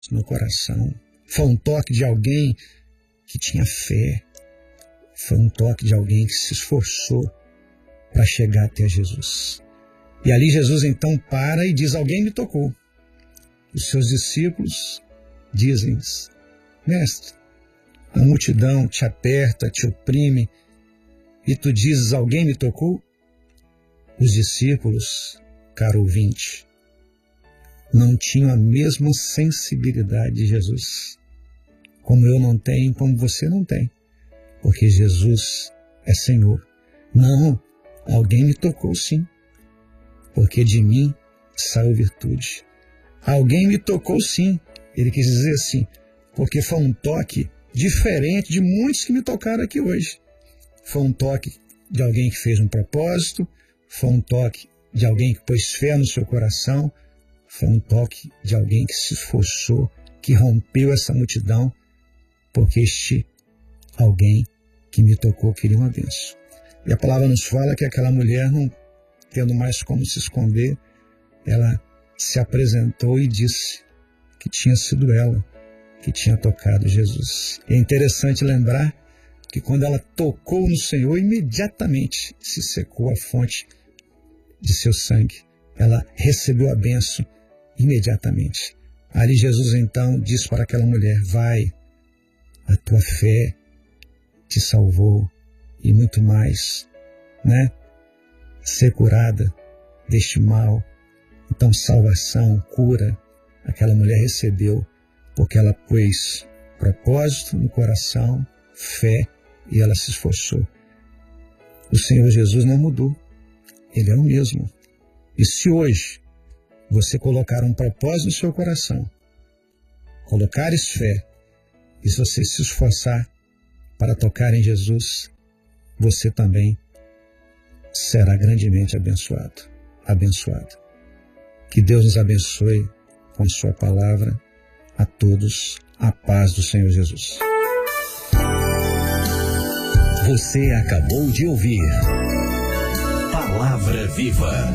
no coração. Foi um toque de alguém que tinha fé. Foi um toque de alguém que se esforçou para chegar até Jesus. E ali Jesus então para e diz: alguém me tocou. Os seus discípulos dizem: mestre, a multidão te aperta, te oprime, e tu dizes: alguém me tocou? Os discípulos, caro ouvinte, não tinham a mesma sensibilidade de Jesus. Como eu não tenho, como você não tem. Porque Jesus é Senhor. Não, alguém me tocou sim. Porque de mim saiu virtude. Alguém me tocou sim. Ele quis dizer assim, porque foi um toque diferente de muitos que me tocaram aqui hoje. Foi um toque de alguém que fez um propósito, foi um toque de alguém que pôs fé no seu coração, foi um toque de alguém que se esforçou, que rompeu essa multidão, porque este alguém que me tocou queria uma bênção. E a palavra nos fala que aquela mulher, não tendo mais como se esconder, ela se apresentou e disse que tinha sido ela que tinha tocado Jesus. E é interessante lembrar que quando ela tocou no Senhor, imediatamente se secou a fonte de seu sangue. Ela recebeu a bênção imediatamente. Ali Jesus então disse para aquela mulher: vai, a tua fé te salvou, e muito mais, né? Ser curada deste mal. Então salvação, cura, aquela mulher recebeu, porque ela pôs propósito no coração, fé, e ela se esforçou. O Senhor Jesus não mudou. Ele é o mesmo. E se hoje você colocar um propósito no seu coração, colocares fé, e se você se esforçar para tocar em Jesus, você também será grandemente abençoado. Abençoado. Que Deus nos abençoe com a sua palavra. A todos, a paz do Senhor Jesus. Você acabou de ouvir Palavra Viva.